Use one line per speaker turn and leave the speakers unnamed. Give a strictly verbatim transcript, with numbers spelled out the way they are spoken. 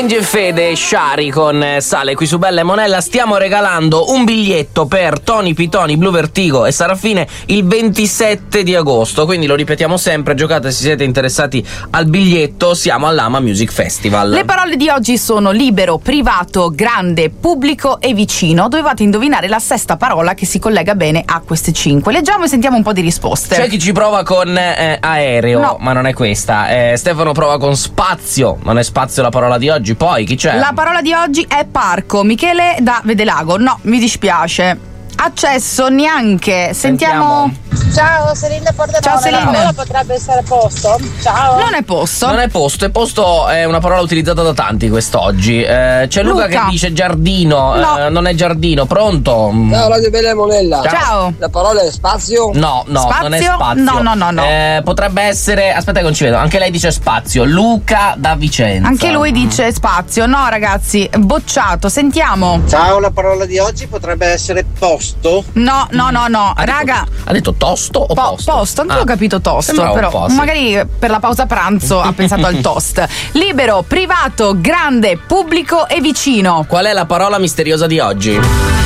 Fede Sciari con Sale qui su Bella e Monella. Stiamo regalando un biglietto per Tony Pitoni, Blu Vertigo e Sarafine il ventisette di agosto, quindi lo ripetiamo sempre, giocate se siete interessati al biglietto. Siamo all'Ama Music Festival.
Le parole di oggi sono libero, privato, grande, pubblico e vicino. Dovevate indovinare la sesta parola che si collega bene a queste cinque. Leggiamo e sentiamo un po' di risposte.
C'è chi ci prova con eh, aereo,
no,
ma non è questa. eh, Stefano prova con spazio, non è spazio la parola di oggi. Poi chi c'è?
La parola di oggi è parco. Michele da Vedelago. No, mi dispiace. Accesso neanche. Sentiamo.
Ciao, Celine da Pordenone.
Ciao, Celine.
La parola potrebbe essere posto? Ciao.
Non è posto.
Non è posto, è posto è una parola utilizzata da tanti quest'oggi. Eh, c'è Luca,
Luca
che dice giardino.
No.
Eh, non è giardino. Pronto?
Ciao, Radio Bella e Monella.
Ciao. Ciao.
La parola è spazio?
No, no,
Spazio?
non è spazio.
No, no, no, no.
Eh, potrebbe essere. Aspetta che non ci vedo. Anche lei dice spazio. Luca da Vicenza.
Anche lui dice spazio. No, ragazzi, bocciato. Sentiamo.
Ciao, la parola di oggi potrebbe essere posto?
No, no, no, no.
Ha
Raga.
Detto, ha detto tosto o
Po-
posto?
Posto, anche
Ah,
io ho capito tosto,
sembrava un
però
po', sì.
magari per la pausa pranzo ha pensato al toast. Libero, privato, grande, pubblico e vicino.
Qual è la parola misteriosa di oggi?